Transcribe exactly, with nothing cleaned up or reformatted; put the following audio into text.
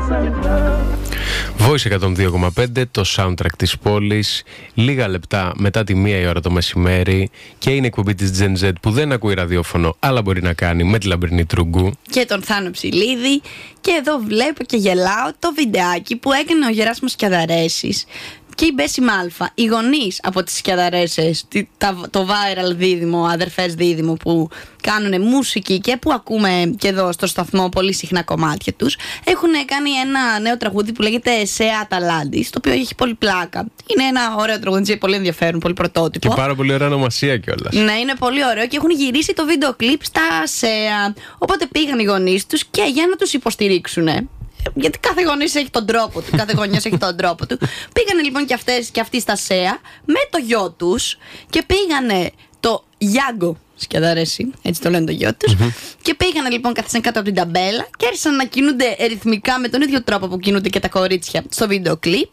Voice εκατόν δύο κόμμα πέντε, το soundtrack της πόλης, λίγα λεπτά μετά τη μία η ώρα το μεσημέρι, και είναι εκπομπή της Gen Z που δεν ακούει ραδιόφωνο, αλλά μπορεί να κάνει, με τη Λαμπρινή Τρουγκού και τον Θάνο Ψηλίδη. Και εδώ βλέπω και γελάω το βιντεάκι που έκανε ο Γεράσιμος Σκιαδαρέσης και η Μπέση Μάλφα, οι γονείς από τις Σκιαδαρέσες, το viral δίδυμο, αδερφές δίδυμο που κάνουν μουσική και που ακούμε και εδώ στο σταθμό πολύ συχνά κομμάτια τους, έχουν κάνει ένα νέο τραγούδι που λέγεται «Σέα Αταλάντης», το οποίο έχει πολύ πλάκα. Είναι ένα ωραίο τραγούδι, πολύ ενδιαφέρον, πολύ πρωτότυπο. Και πάρα πολύ ωραία ονομασία κιόλας. Ναι, είναι πολύ ωραίο και έχουν γυρίσει το βίντεο κλιπ στα ΣΕΑ. Οπότε πήγαν οι γονείς τους και για να τους υποστηρίξουν. Γιατί κάθε γονιός έχει τον τρόπο του, κάθε γονιός έχει τον τρόπο του. Πήγανε λοιπόν και, αυτές, και αυτοί στα ΣΕΑ με το γιο τους και πήγανε το Γιάγκο Σκιαδαρέση, έτσι το λένε το γιο τους. Mm-hmm. Και πήγανε λοιπόν, καθίσαν κάτω από την ταμπέλα και άρχισαν να κινούνται ρυθμικά με τον ίδιο τρόπο που κινούνται και τα κορίτσια στο βίντεο κλιπ.